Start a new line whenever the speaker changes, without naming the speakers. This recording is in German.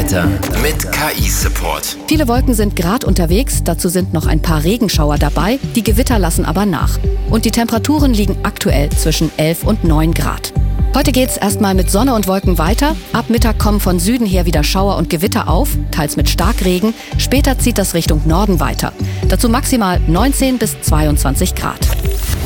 Wetter mit KI-Support.
Viele Wolken sind gerade unterwegs, dazu sind noch ein paar Regenschauer dabei, die Gewitter lassen aber nach. Und die Temperaturen liegen aktuell zwischen 11 und 9 Grad. Heute geht's erstmal mit Sonne und Wolken weiter. Ab Mittag kommen von Süden her wieder Schauer und Gewitter auf, teils mit Starkregen. Später zieht das Richtung Norden weiter. Dazu maximal 19 bis 22 Grad.